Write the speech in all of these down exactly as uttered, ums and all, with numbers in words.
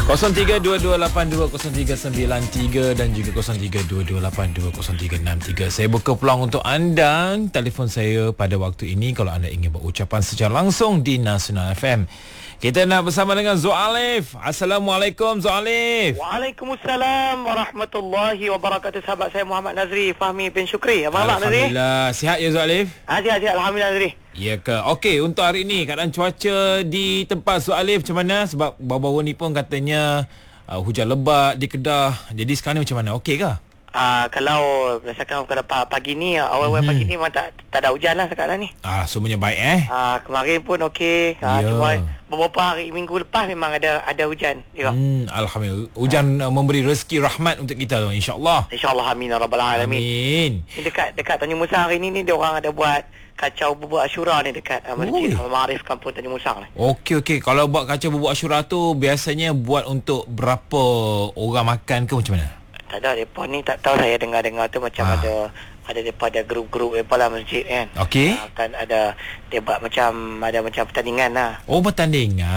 kosong tiga dua dua lapan dua kosong tiga sembilan tiga dan juga kosong tiga dua dua lapan dua kosong tiga enam tiga. Saya buka peluang untuk anda. Telefon saya pada waktu ini kalau anda ingin berucapan secara langsung di Nasional F M. Kita nak bersama dengan Zualif. Assalamualaikum Zualif. Waalaikumsalam warahmatullahi wabarakatuh. Sahabat saya Muhammad Nazri Fahmi bin Syukri. Apa khabar Nazri? Alhamdulillah. Sihat ya Zualif? Ah, sihat, sihat. Alhamdulillah Nazri. Ya ke? Okey, untuk hari ini keadaan cuaca di tempat Zualif macam mana? Sebab baru-baru ni pun katanya uh, hujan lebat di Kedah. Jadi sekarang ni macam mana? Okey ke? Ah, kalau berdasarkan pada pagi ni, awal-awal hmm. pagi ni memang tak, tak ada hujan lah sekarang ni. Ah, semuanya baik eh? Ah, kemarin pun okey. Ah, ya. Cuma beberapa hari minggu lepas memang ada ada hujan. Ya. Hmm, alhamdulillah. Hujan ah. memberi rezeki rahmat untuk kita tu, insya-Allah. Insya-Allah, amin ya rabbal alamin. Amin. Ni dekat dekat Tanjung Musang hari ni ni dia orang ada buat kacau bubur Asyura ni dekat uh, Masjid Al-Ma'arif Kampung Tanjung Musang ni. Okey okey, kalau buat kacau bubur Asyura tu biasanya buat untuk berapa orang makan ke macam mana? Tak ada, mereka ni tak tahu, saya dengar-dengar tu macam ah. ada ada daripada grup-grup mereka lah masjid kan. Okey. Uh, kan ada, dia buat macam, ada macam pertandingan lah. Oh, pertandingan.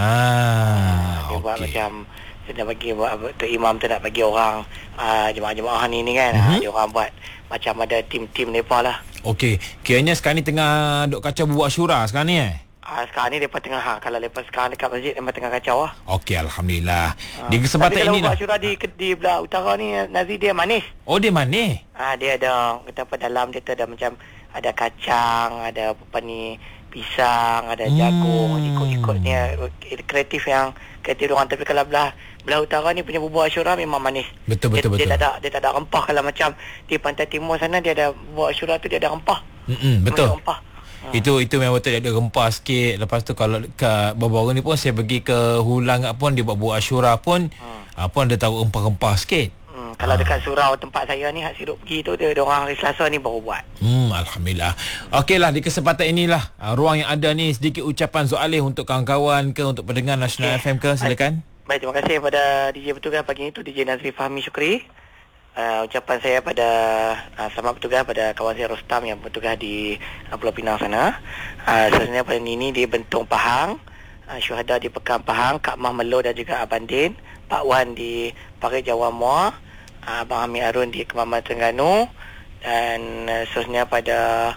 Ah, dia okay. buat macam, dia nak bagi, buat, tu imam tu nak bagi orang, uh, jemaah-jemaah ni ni kan, mm-hmm. uh, dia orang buat macam ada tim-tim mereka lah. Okey, kiranya sekarang ni tengah duk kacau bubur Asyura sekarang ni eh? Ah, sekarang ni mereka tengah, ha, kalau mereka sekarang dekat masjid, mereka tengah kacau lah. Okey, alhamdulillah. Ha. Di kesempatan ini lah. Tapi kalau di, di belah utara ni, Nazi dia manis. Oh, dia manis? Ah, dia ada, kita apa dalam dia tu ada macam, ada kacang, ada apa ni, pisang, ada jagung, hmm. ikut-ikutnya, kreatif yang, kreatif orang. Tapi kalau belah, belah utara ni punya bubur Asyura memang manis. Betul, betul, dia, betul. Dia tak ada, dia tak ada rempah. Kalau macam di pantai timur sana, dia ada bubur Asyura tu, dia ada rempah. Mm-mm, betul. Rempah. Hmm. Itu itu memang betul, ada rempah sikit. Lepas tu kalau kat baru-baru ni pun saya pergi ke Hulang pun dia buat buah Asyura pun hmm. uh, pun ada taruh rempah-rempah sikit. Hmm, kalau ha. dekat surau tempat saya ni hak sirup pergi tu dia, dia orang hari Selasa ni baru buat. Hmm, alhamdulillah. Okeylah, di kesempatan inilah uh, ruang yang ada ni sedikit ucapan Zualif untuk kawan-kawan ke, untuk pendengar Nasional okay. F M ke, silakan. Baik, terima kasih kepada D J bertugas pagi ni tu, D J Nazri Fahmi Syukri. Uh, ucapan saya pada uh, selamat bertugas pada kawan saya Rostam yang bertugas di uh, Pulau Pinang sana. Uh, sebenarnya pada Nini di Bentong Pahang, uh, Syuhada di Pekan Pahang, Kak Mah Melo dan juga Abang Din, Pak Wan di Parit Jawa Muar, uh, Abang Hamid Arun di Kemaman Terengganu, dan uh, seterusnya pada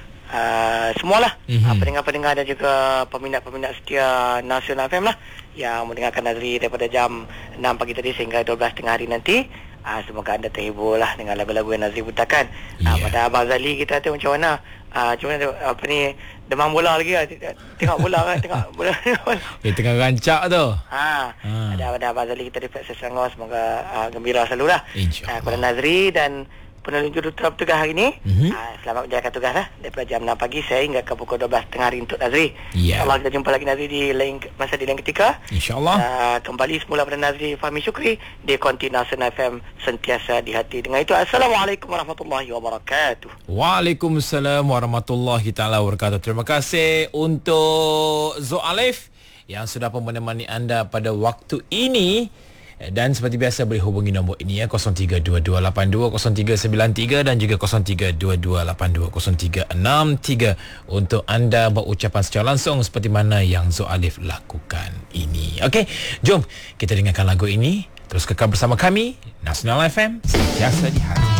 uh, semualah mm-hmm. uh, pendengar-pendengar dan juga peminat-peminat setia Nasional F M lah yang mendengarkan Nazri daripada jam enam pagi tadi sehingga dua belas tengah hari nanti. Ah, semoga anda terhibur lah dengan lagu-lagu yang Nazri putarkan. Yeah. Ah, pada Abang Zali kita tu macam mana? Ah, macam mana apa ni, demam bola lagi lah. Tengok bola kan, tengok bola. Dia tengah rancak tu. Ha, ha. Ada pada Abang Zali kita di Peksa Selangor, semoga ah, gembira selalu lah. InsyaAllah. Ah, kepada Nazri dan penolong juruterang bertugas hari ini, mm-hmm. ah, selamat menjalankan tugas lah daripada jam enam pagi saya hingga ke pukul dua belas tengah hari untuk Nazri. Yeah. InsyaAllah kita jumpa lagi Nazri di lain masa di lain ketika. InsyaAllah. Ah, kembali semula pada Nazri Fahmi Syukri di Konti Nasional F M, sentiasa di hati. Dengan itu, Assalamualaikum warahmatullahi wabarakatuh. Waalaikumsalam warahmatullahi taala wabarakatuh. Terima kasih untuk Zualif yang sudah pun menemani anda pada waktu ini. Dan seperti biasa boleh hubungi nombor ini ya, kosong tiga dua dua lapan dua kosong tiga sembilan tiga dan juga kosong tiga dua dua lapan dua kosong tiga enam tiga untuk anda berucapan secara langsung seperti mana yang Zualif lakukan ini. Okey, jom kita dengarkan lagu ini. Terus kekal bersama kami Nasional F M, sentiasa di hati.